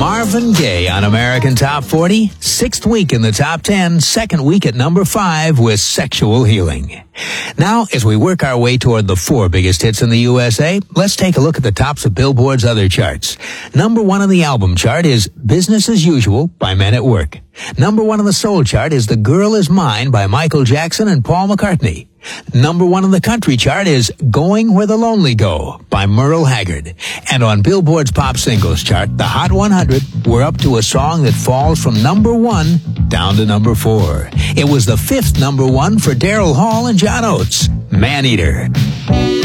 Marvin Gaye on American Top 40, 6th week in the top 10, 2nd week at number 5 with Sexual Healing. Now, as we work our way toward the 4 biggest hits in the USA, let's take a look at the tops of Billboard's other charts. Number 1 on the album chart is Business as Usual by Men at Work. Number 1 on the soul chart is The Girl Is Mine by Michael Jackson and Paul McCartney. Number 1 on the country chart is Going Where the Lonely Go by Merle Haggard. And on Billboard's pop singles chart, the Hot 100, we're up to a song that falls from number 1 down to number 4. It was the 5th number 1 for Daryl Hall and John Oates, Man Eater.